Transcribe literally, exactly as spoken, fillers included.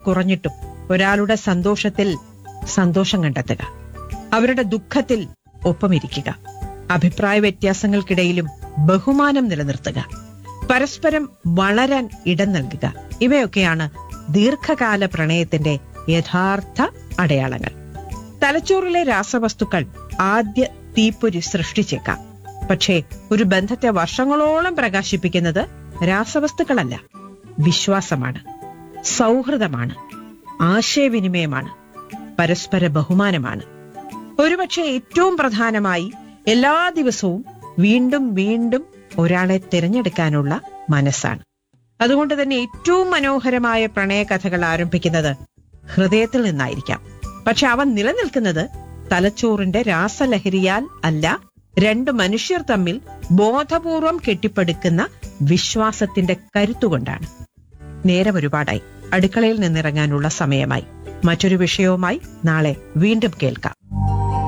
കുറഞ്ഞിട്ടും ഒരാളുടെ സന്തോഷത്തിൽ സന്തോഷം കണ്ടെത്തുക, അവരുടെ ദുഃഖത്തിൽ ഒപ്പമിരിക്കുക, അഭിപ്രായ വ്യത്യാസങ്ങൾക്കിടയിലും ബഹുമാനം നിലനിർത്തുക, പരസ്പരം വളരാൻ ഇടം നൽകുക, ഇവയൊക്കെയാണ് ദീർഘകാല പ്രണയത്തിന്റെ യഥാർത്ഥ അടയാളങ്ങൾ. തലച്ചോറിലെ രാസവസ്തുക്കൾ ആദ്യ തീപ്പൊരി സൃഷ്ടിച്ചേക്കാം, പക്ഷേ ഒരു ബന്ധത്തെ വർഷങ്ങളോളം പ്രകാശിപ്പിക്കുന്നത് രാസവസ്തുക്കളല്ല, വിശ്വാസമാണ്, സൗഹൃദമാണ്, ആശയവിനിമയമാണ്, പരസ്പര ബഹുമാനമാണ്. ഒരുപക്ഷെ ഏറ്റവും പ്രധാനമായി എല്ലാ ദിവസവും വീണ്ടും വീണ്ടും ഒരാളെ തിരഞ്ഞെടുക്കാനുള്ള മനസ്സാണ്. അതുകൊണ്ട് തന്നെ ഏറ്റവും മനോഹരമായ പ്രണയകഥകൾ ആരംഭിക്കുന്നത് ഹൃദയത്തിൽ നിന്നായിരിക്കാം. പക്ഷെ അവ നിലനിൽക്കുന്നത് തലച്ചോറിന്റെ രാസലഹരിയാൽ അല്ല, രണ്ട് മനുഷ്യർ തമ്മിൽ ബോധപൂർവം കെട്ടിപ്പടുക്കുന്ന വിശ്വാസത്തിന്റെ കരുത്തുകൊണ്ടാണ്. നേരം ഒരുപാടായി, അടുക്കളയിൽ നിന്നിറങ്ങാനുള്ള സമയമായി. മറ്റൊരു വിഷയവുമായി നാളെ വീണ്ടും കേൾക്കാം.